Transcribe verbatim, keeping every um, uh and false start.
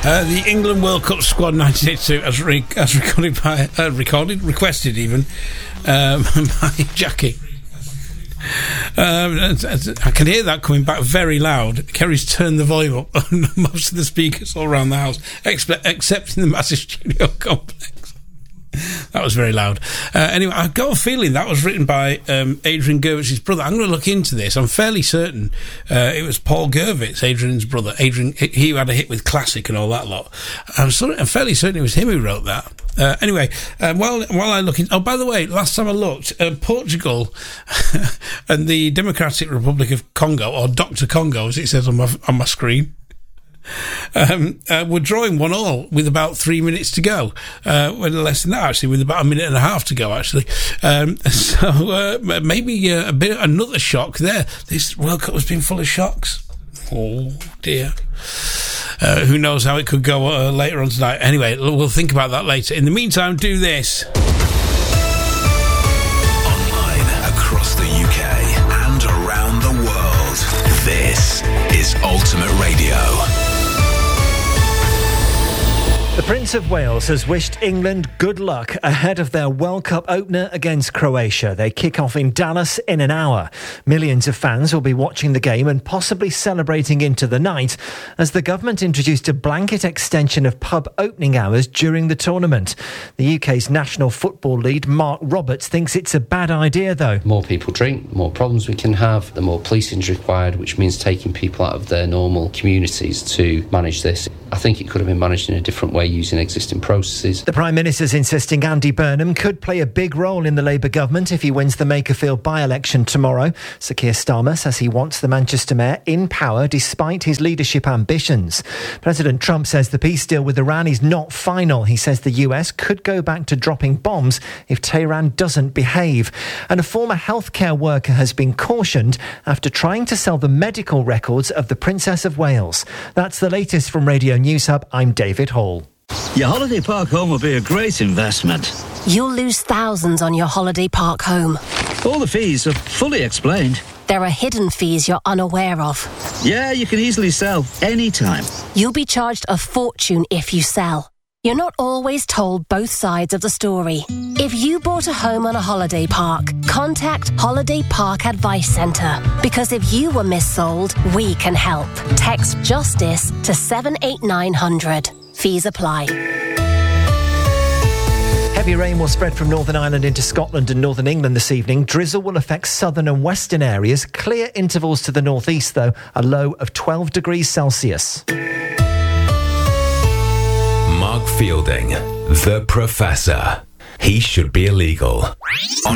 Uh, the England World Cup squad nineteen eighty-two, as, re- as recorded by, uh, recorded, requested even, um, by Jackie. Um, I can hear that coming back very loud. Kerry's turned the volume up on most of the speakers all around the house, except, except in the massive studio complex. That was very loud. Uh, anyway, I've got a feeling that was written by um, Adrian Gervitz's brother. I'm going to look into this. I'm fairly certain uh, it was Paul Gervitz, Adrian's brother. Adrian, he had a hit with Classic and all that lot. I'm, sort of, I'm fairly certain it was him who wrote that. Uh, anyway, um, while while I look in, oh, by the way, last time I looked, uh, Portugal and the Democratic Republic of Congo, or Doctor Congo, as it says on my on my screen. Um, uh, we're drawing one all with about three minutes to go. Uh, well, less than that, actually, with about a minute and a half to go, actually. Um, so uh, maybe uh, a bit another shock there. This World Cup has been full of shocks. Oh dear. Uh, who knows how it could go uh, later on tonight. Anyway, we'll think about that later. In the meantime, do this. Online across the U K and around the world. This is Ultimate Radio. The Prince of Wales has wished England good luck ahead of their World Cup opener against Croatia. They kick off in Dallas in an hour. Millions of fans will be watching the game and possibly celebrating into the night as the government introduced a blanket extension of pub opening hours during the tournament. The U K's national football lead, Mark Roberts, thinks it's a bad idea, though. More people drink, the more problems we can have, the more policing is required, which means taking people out of their normal communities to manage this. I think it could have been managed in a different way using existing processes. The Prime Minister's insisting Andy Burnham could play a big role in the Labour government if he wins the Makerfield by-election tomorrow. Sir Keir Starmer says he wants the Manchester Mayor in power despite his leadership ambitions. President Trump says the peace deal with Iran is not final. He says the U S could go back to dropping bombs if Tehran doesn't behave. And a former healthcare worker has been cautioned after trying to sell the medical records of the Princess of Wales. That's the latest from Radio News Hub. I'm David Hall. Your holiday park home will be a great investment. You'll lose thousands on your holiday park home. All the fees are fully explained. There are hidden fees you're unaware of. Yeah, you can easily sell anytime. You'll be charged a fortune if you sell. You're not always told both sides of the story. If you bought a home on a holiday park, contact Holiday Park Advice Centre. Because if you were missold, we can help. Text JUSTICE to seven eight nine hundred. Fees apply. Heavy rain will spread from Northern Ireland into Scotland and Northern England this evening. Drizzle will affect southern and western areas. Clear intervals to the northeast, though. A low of twelve degrees Celsius. Mark Fielding, the Professor. He should be illegal.